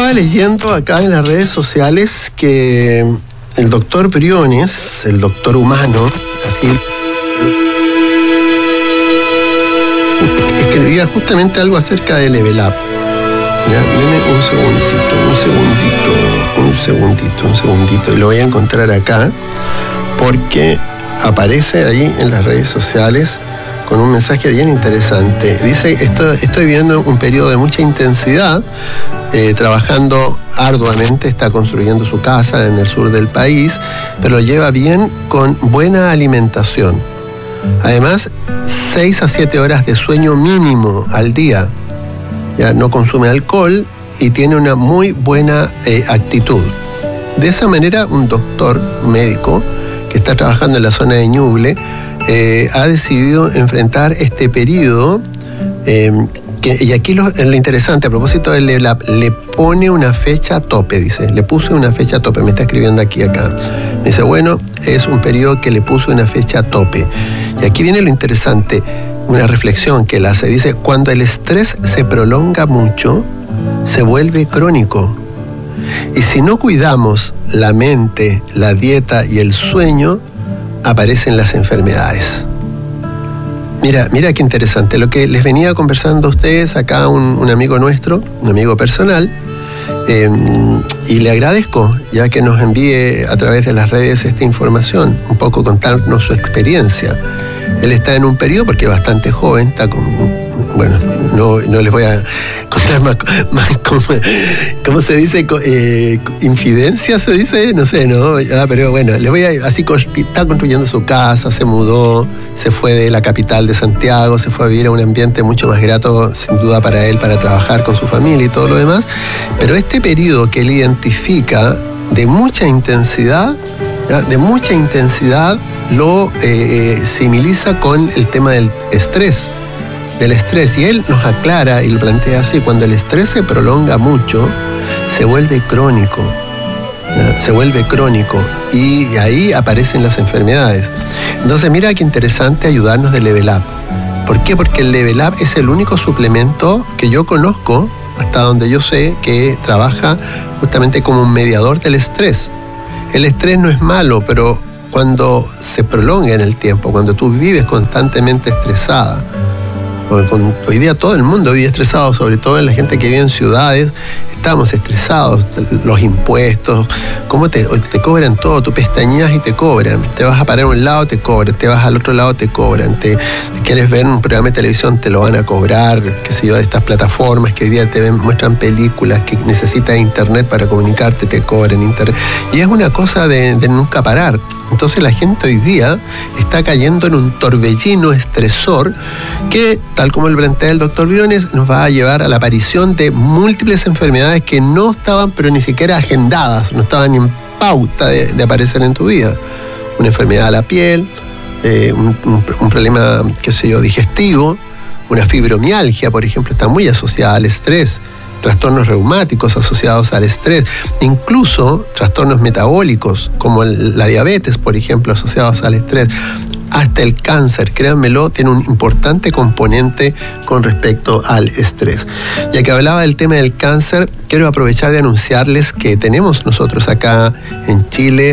estaba leyendo acá en las redes sociales que el doctor Briones, el doctor humano, así, escribía justamente algo acerca de Level Up. Ya, deme un segundito, y lo voy a encontrar acá, porque aparece ahí en las redes sociales con un mensaje bien interesante. Dice, estoy viviendo un periodo de mucha intensidad, trabajando arduamente, está construyendo su casa en el sur del país, pero lo lleva bien con buena alimentación. Además, 6 a 7 horas de sueño mínimo al día. Ya no consume alcohol y tiene una muy buena actitud. De esa manera, un doctor médico que está trabajando en la zona de Ñuble ha decidido enfrentar este periodo y aquí lo interesante, a propósito de le pone una fecha tope, dice, le puse una fecha tope, me está escribiendo acá. Me dice, bueno, es un periodo que le puso una fecha tope. Y aquí viene lo interesante, una reflexión que él hace. Dice, cuando el estrés se prolonga mucho, se vuelve crónico. Y si no cuidamos la mente, la dieta y el sueño, aparecen las enfermedades. Mira qué interesante. Lo que les venía conversando a ustedes acá, un amigo nuestro, un amigo personal, y le agradezco ya que nos envíe a través de las redes esta información, un poco contarnos su experiencia. Él está en un periodo, porque es bastante joven, está con, bueno, no les voy a contar más ¿cómo se dice? Infidencia se dice, no sé, ¿no? Pero bueno, les voy a, así está construyendo su casa, se mudó, se fue de la capital de Santiago, se fue a vivir a un ambiente mucho más grato, sin duda para él, para trabajar con su familia y todo lo demás. Pero este periodo que él identifica de mucha intensidad, lo similiza con el tema del estrés. Y él nos aclara y lo plantea así: cuando el estrés se prolonga mucho, se vuelve crónico. Y ahí aparecen las enfermedades. Entonces mira qué interesante ayudarnos de Level Up. ¿Por qué? Porque el Level Up es el único suplemento que yo conozco, hasta donde yo sé, que trabaja justamente como un mediador del estrés. El estrés no es malo, pero cuando se prolonga en el tiempo, cuando tú vives constantemente estresada, hoy día todo el mundo vive estresado, sobre todo la gente que vive en ciudades, estamos estresados, los impuestos, cómo te cobran todo, tú pestañeas y te cobran, te vas a parar a un lado, te cobran, te vas al otro lado, te cobran, te quieres ver un programa de televisión, te lo van a cobrar, qué sé yo, de estas plataformas que hoy día te muestran películas, que necesitas internet para comunicarte, te cobran internet, y es una cosa de nunca parar. Entonces la gente hoy día está cayendo en un torbellino estresor que, tal como el plantea el doctor Briones, nos va a llevar a la aparición de múltiples enfermedades que no estaban, pero ni siquiera agendadas, no estaban en pauta de aparecer en tu vida. Una enfermedad de la piel, un problema, qué sé yo, digestivo, una fibromialgia, por ejemplo, está muy asociada al estrés. Trastornos reumáticos asociados al estrés, incluso trastornos metabólicos como la diabetes, por ejemplo, asociados al estrés. Hasta el cáncer, créanmelo, tiene un importante componente con respecto al estrés. Ya que hablaba del tema del cáncer, quiero aprovechar de anunciarles que tenemos nosotros acá en Chile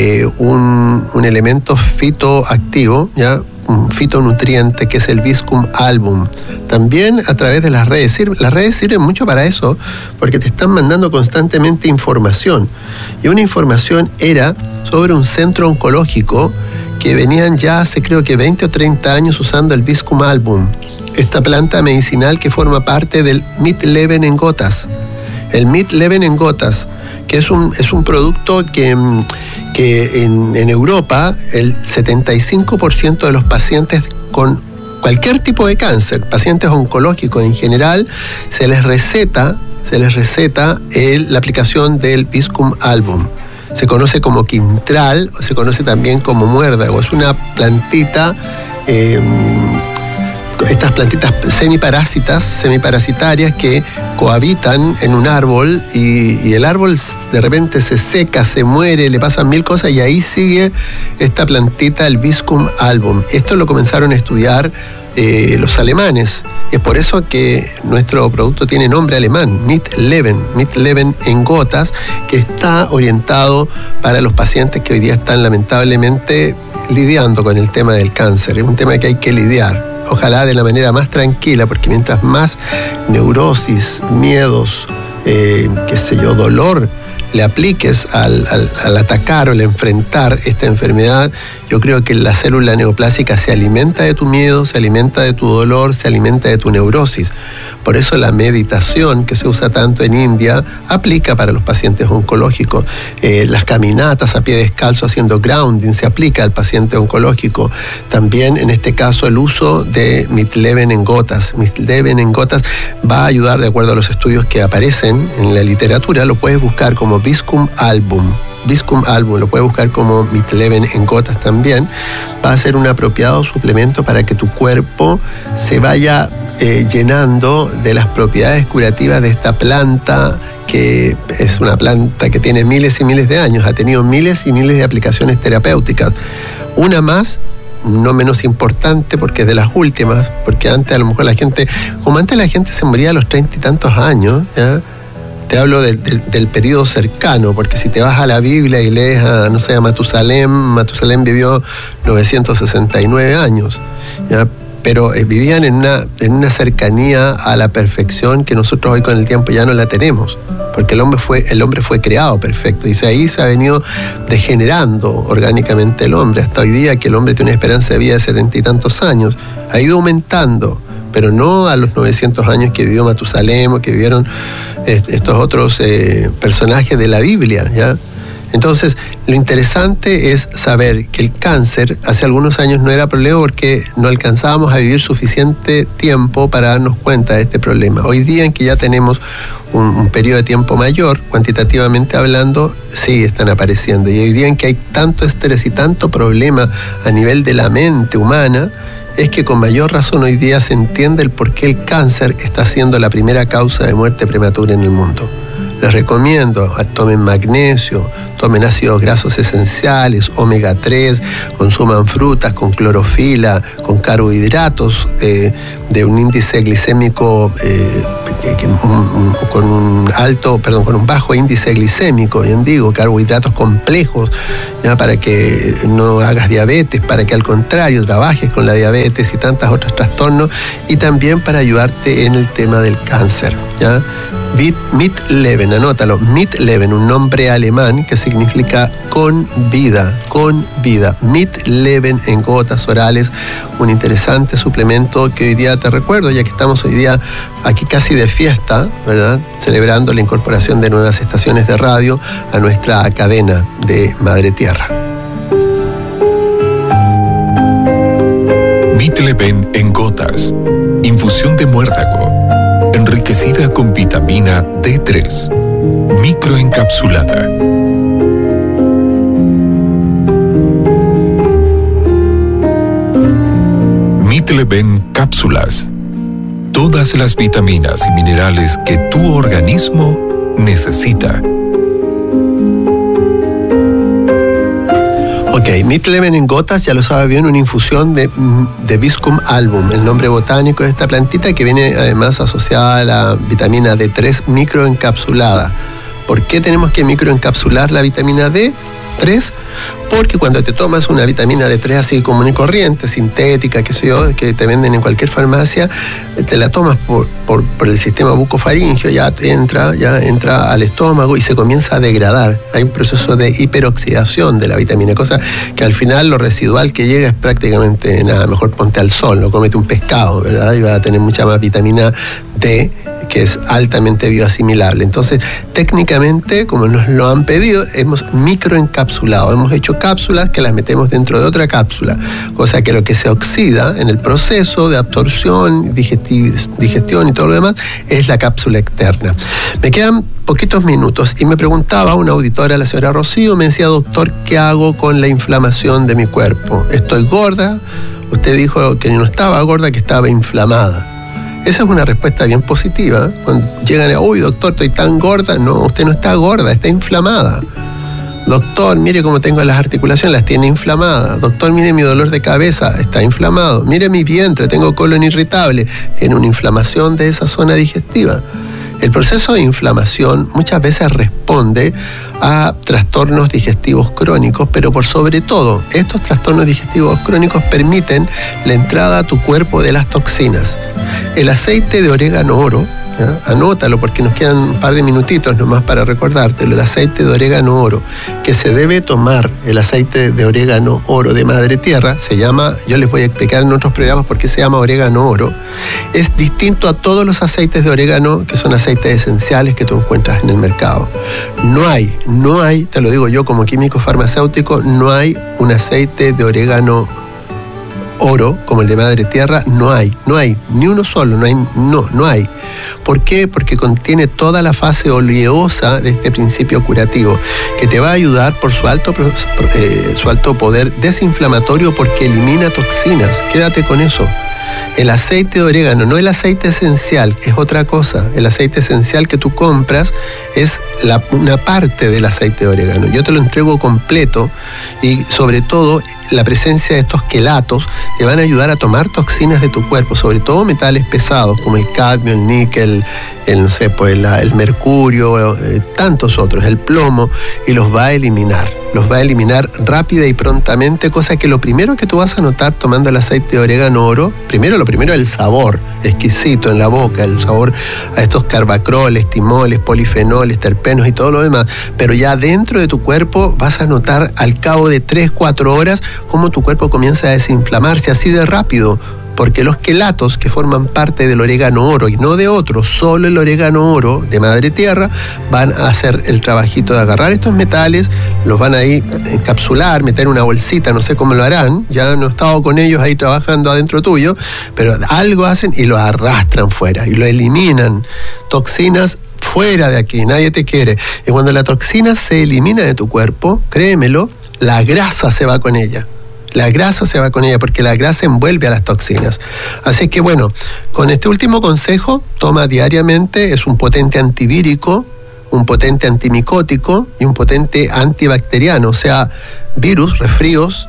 un elemento fitoactivo, ¿ya? Un fitonutriente que es el Viscum album. También a través de las redes sirven mucho para eso, porque te están mandando constantemente información. Y una información era sobre un centro oncológico que venían ya hace creo que 20 o 30 años usando el Viscum album, esta planta medicinal que forma parte del Midlevene en gotas. El Midlevene en gotas, que es un producto que en Europa el 75% de los pacientes con cualquier tipo de cáncer, pacientes oncológicos en general, se les receta la aplicación del Viscum album. Se conoce como Quintral, o se conoce también como muérdago. Es una plantita estas plantitas semiparasitarias que cohabitan en un árbol y el árbol de repente se seca, se muere, le pasan mil cosas y ahí sigue esta plantita, el Viscum album. Esto lo comenzaron a estudiar los alemanes. Es por eso que nuestro producto tiene nombre alemán, Mitleben en gotas, que está orientado para los pacientes que hoy día están lamentablemente lidiando con el tema del cáncer. Es un tema que hay que lidiar, ojalá de la manera más tranquila, porque mientras más neurosis, miedos, dolor le apliques al atacar o al enfrentar esta enfermedad, yo creo que la célula neoplásica se alimenta de tu miedo, se alimenta de tu dolor, se alimenta de tu neurosis. Por eso la meditación, que se usa tanto en India, aplica para los pacientes oncológicos. Las caminatas a pie descalzo haciendo grounding se aplica al paciente oncológico. También, en este caso, el uso de Mitleben en gotas. Mitleben en gotas va a ayudar, de acuerdo a los estudios que aparecen en la literatura. Lo puedes buscar como Viscum album. Viscum album, lo puedes buscar como Mitleben en gotas también. Va a ser un apropiado suplemento para que tu cuerpo se vaya llenando de las propiedades curativas de esta planta, que es una planta que tiene miles y miles de años, ha tenido miles y miles de aplicaciones terapéuticas. Una más, no menos importante, porque es de las últimas, porque antes a lo mejor la gente se moría a los 30 y tantos años, ¿ya? Te hablo del periodo cercano, porque si te vas a la Biblia y lees a Matusalén vivió 969 años, ¿ya? Pero vivían en una cercanía a la perfección que nosotros hoy con el tiempo ya no la tenemos, porque el hombre fue creado perfecto, y ahí se ha venido degenerando orgánicamente el hombre, hasta hoy día que el hombre tiene una esperanza de vida de 70 y tantos años, ha ido aumentando, pero no a los 900 años que vivió Matusalén o que vivieron estos otros personajes de la Biblia, ¿ya? Entonces, lo interesante es saber que el cáncer hace algunos años no era problema porque no alcanzábamos a vivir suficiente tiempo para darnos cuenta de este problema. Hoy día, en que ya tenemos un periodo de tiempo mayor, cuantitativamente hablando, sí están apareciendo. Y hoy día, en que hay tanto estrés y tanto problema a nivel de la mente humana, es que con mayor razón hoy día se entiende el por qué el cáncer está siendo la primera causa de muerte prematura en el mundo. Les recomiendo, tomen magnesio, tomen ácidos grasos esenciales, omega 3, consuman frutas con clorofila, con carbohidratos de un índice glicémico con un bajo índice glicémico, bien digo, carbohidratos complejos, ya, para que no hagas diabetes, para que al contrario trabajes con la diabetes y tantos otros trastornos, y también para ayudarte en el tema del cáncer, ¿ya? Mitleben, anótalo, Mitleben, un nombre alemán que significa con vida. Mitleben en gotas orales, un interesante suplemento que hoy día te recuerdo, ya que estamos hoy día aquí casi de fiesta, ¿verdad? Celebrando la incorporación de nuevas estaciones de radio a nuestra cadena de Madre Tierra. Mitleben en gotas, infusión de muérdago, enriquecida con vitamina D3, microencapsulada. Mitleben cápsulas. Todas las vitaminas y minerales que tu organismo necesita. Ok, Mitleben en gotas, ya lo sabe bien, una infusión de Viscum album, el nombre botánico de esta plantita, que viene además asociada a la vitamina D3 microencapsulada. ¿Por qué tenemos que microencapsular la vitamina D3? Porque cuando te tomas una vitamina D3 así común y corriente, sintética, qué sé yo, que te venden en cualquier farmacia, te la tomas por el sistema bucofaringeo, ya entra al estómago y se comienza a degradar. Hay un proceso de hiperoxidación de la vitamina, cosa que al final lo residual que llega es prácticamente nada. Mejor ponte al sol, no cómete un pescado, ¿verdad? Y vas a tener mucha más vitamina D, que es altamente bioasimilable. Entonces, técnicamente, como nos lo han pedido, hemos microencapsulado, hemos hecho cápsulas que las metemos dentro de otra cápsula, cosa que lo que se oxida en el proceso de absorción, digestión y todo lo demás es la cápsula externa. Me quedan poquitos minutos y me preguntaba una auditora, la señora Rocío, me decía: doctor, ¿qué hago con la inflamación de mi cuerpo? ¿Estoy gorda Usted dijo que no estaba gorda, que estaba inflamada. Esa es una respuesta bien positiva. Cuando llegan, uy, doctor, estoy tan gorda. No, usted no está gorda, está inflamada. Doctor, mire cómo tengo las articulaciones, las tiene inflamadas. Doctor, mire mi dolor de cabeza, está inflamado. Mire mi vientre, tengo colon irritable, tiene una inflamación de esa zona digestiva. El proceso de inflamación muchas veces responde a trastornos digestivos crónicos, pero por sobre todo, estos trastornos digestivos crónicos permiten la entrada a tu cuerpo de las toxinas. El aceite de orégano oro, ¿ya? Anótalo porque nos quedan un par de minutitos nomás para recordártelo. El aceite de orégano oro, que se debe tomar, el aceite de orégano oro de madre tierra, se llama, yo les voy a explicar en otros programas por qué se llama orégano oro, es distinto a todos los aceites de orégano que son aceites esenciales que tú encuentras en el mercado. No hay, te lo digo yo como químico farmacéutico, no hay un aceite de orégano oro como el de madre tierra, no hay ni uno solo, no hay. ¿Por qué? Porque contiene toda la fase oleosa de este principio curativo, que te va a ayudar por su alto poder desinflamatorio, porque elimina toxinas. Quédate con eso. El aceite de orégano, no el aceite esencial, es otra cosa. El aceite esencial que tú compras es una parte del aceite de orégano. Yo te lo entrego completo, y sobre todo la presencia de estos quelatos te van a ayudar a tomar toxinas de tu cuerpo, sobre todo metales pesados como el cadmio, el níquel, el mercurio, tantos otros, el plomo, y los va a eliminar rápida y prontamente, cosa que lo primero que tú vas a notar tomando el aceite de orégano oro, lo primero es el sabor exquisito en la boca, el sabor a estos carbacroles, timoles, polifenoles, terpenos y todo lo demás, pero ya dentro de tu cuerpo vas a notar al cabo de 3-4 horas cómo tu cuerpo comienza a desinflamarse así de rápido. Porque los quelatos que forman parte del orégano oro y no de otro, solo el orégano oro de madre tierra, van a hacer el trabajito de agarrar estos metales, los van a ir encapsular, meter en una bolsita, no sé cómo lo harán, ya no he estado con ellos ahí trabajando adentro tuyo, pero algo hacen y lo arrastran fuera y lo eliminan. Toxinas fuera de aquí, nadie te quiere. Y cuando la toxina se elimina de tu cuerpo, créemelo, la grasa se va con ella. Porque la grasa envuelve a las toxinas. Así que bueno, con este último consejo, toma diariamente, es un potente antivírico, un potente antimicótico y un potente antibacteriano, o sea, virus, resfríos,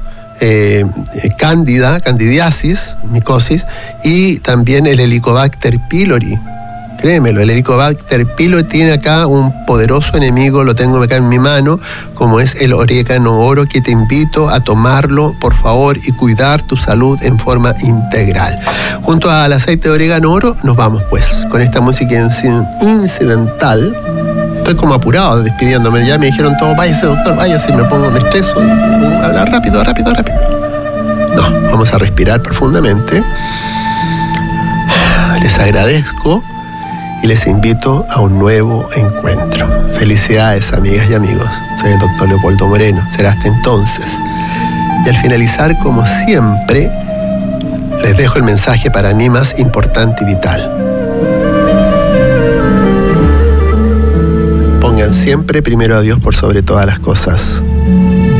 candidiasis, micosis, y también el Helicobacter pylori. Créemelo, el Helicobacter pylori tiene acá un poderoso enemigo, lo tengo acá en mi mano, como es el orégano oro, que te invito a tomarlo, por favor, y cuidar tu salud en forma integral. Junto al aceite de orégano oro, nos vamos pues, con esta música incidental. Estoy como apurado despidiéndome, ya me dijeron todo, váyase doctor, váyase, me estreso, y hablar rápido. No, vamos a respirar profundamente. Les agradezco y les invito a un nuevo encuentro. Felicidades, amigas y amigos. Soy el doctor Leopoldo Moreno. Será hasta entonces. Y al finalizar, como siempre, les dejo el mensaje para mí más importante y vital. Pongan siempre primero a Dios por sobre todas las cosas.